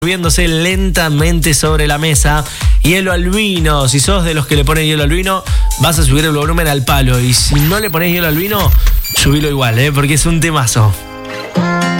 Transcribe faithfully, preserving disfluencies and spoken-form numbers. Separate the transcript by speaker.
Speaker 1: Viéndose lentamente sobre la mesa. Hielo al vino. Si sos de los que le ponen hielo al vino, vas a subir el volumen al palo. Y si no le pones hielo al vino, subilo igual, ¿eh? Porque es un temazo.